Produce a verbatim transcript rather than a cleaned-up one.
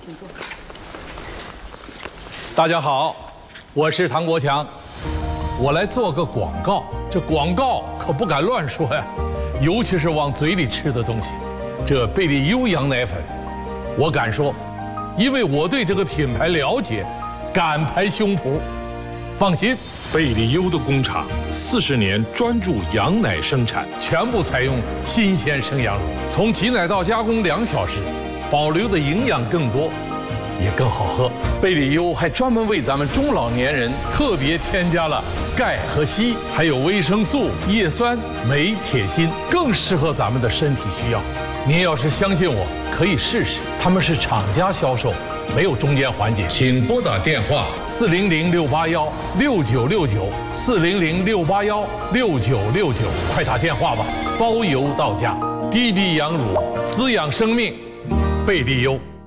请坐。 大家好，我是唐国强，我来做个广告。这广告可不敢乱说呀，尤其是往嘴里吃的东西。这贝利优羊奶粉，我敢说，因为我对这个品牌了解，敢拍胸脯。放心， 贝利优的工厂四十年专注羊奶生产， 全部采用新鲜生羊乳，从挤奶到加工两小时，保留的营养更多，也更好喝。贝利优还专门为咱们中老年人特别添加了钙和硒，还有维生素、叶酸、镁、铁、锌，更适合咱们的身体需要。您要是相信我，可以试试。他们是厂家销售，没有中间环节。请拨打电话四零零六八幺六九六九四零零六八幺六九六九，快打电话吧，包邮到家。滴滴羊乳滋养生命，贝利优。